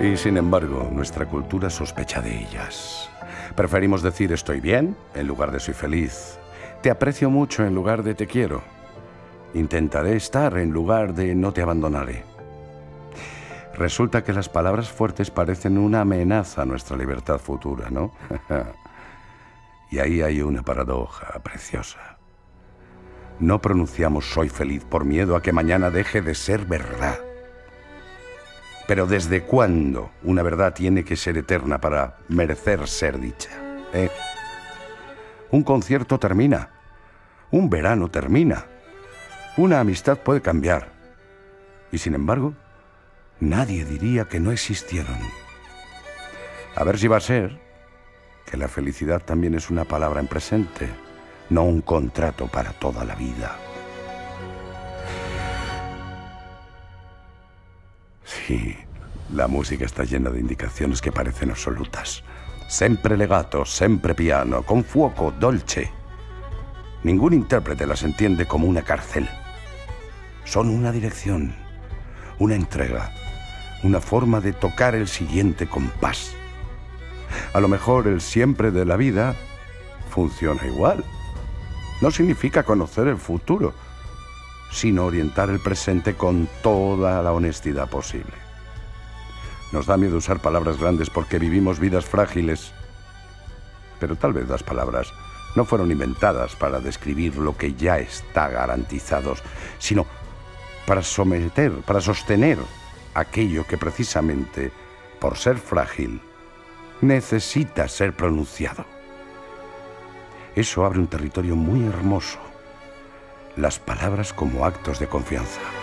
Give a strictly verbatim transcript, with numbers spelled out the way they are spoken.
Y sin embargo, nuestra cultura sospecha de ellas. Preferimos decir estoy bien en lugar de soy feliz. Te aprecio mucho en lugar de te quiero. Intentaré estar en lugar de no te abandonaré. Resulta que las palabras fuertes parecen una amenaza a nuestra libertad futura, ¿no? Y ahí hay una paradoja preciosa. No pronunciamos soy feliz por miedo a que mañana deje de ser verdad. Pero ¿desde cuándo una verdad tiene que ser eterna para merecer ser dicha? ¿Eh? Un concierto termina. Un verano termina. Una amistad puede cambiar. Y sin embargo, nadie diría que no existieron. A ver si va a ser que la felicidad también es una palabra en presente, no un contrato para toda la vida. Sí, la música está llena de indicaciones que parecen absolutas. Sempre legato, sempre piano, con fuoco, dolce. Ningún intérprete las entiende como una cárcel. Son una dirección, una entrega, una forma de tocar el siguiente compás. A lo mejor el siempre de la vida funciona igual. No significa conocer el futuro, sino orientar el presente con toda la honestidad posible. Nos da miedo usar palabras grandes porque vivimos vidas frágiles. Pero tal vez las palabras no fueron inventadas para describir lo que ya está garantizado, sino para someter, para sostener aquello que precisamente, por ser frágil, necesita ser pronunciado. Eso abre un territorio muy hermoso. Las palabras como actos de confianza.